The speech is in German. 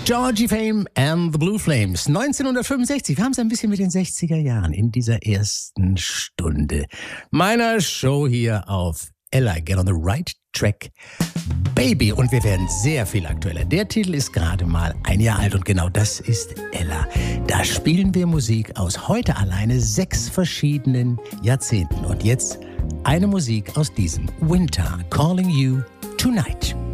Georgie Fame and the Blue Flames, 1965. Wir haben es ein bisschen mit den 60er Jahren in dieser ersten Stunde meiner Show hier auf Ella. Get on the right track, baby. Und wir werden sehr viel aktueller. Der Titel ist gerade mal ein Jahr alt und genau das ist Ella. Da spielen wir Musik aus heute alleine 6 verschiedenen Jahrzehnten. Und jetzt eine Musik aus diesem Winter, Calling You Tonight.